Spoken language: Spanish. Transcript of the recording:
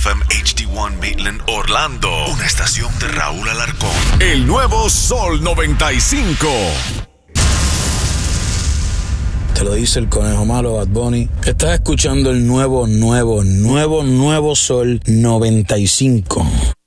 FM HD1 Maitland, Orlando. Una estación de Raúl Alarcón. El nuevo Sol 95. Te lo dice el conejo malo, Bad Bunny. Estás escuchando el nuevo Sol 95.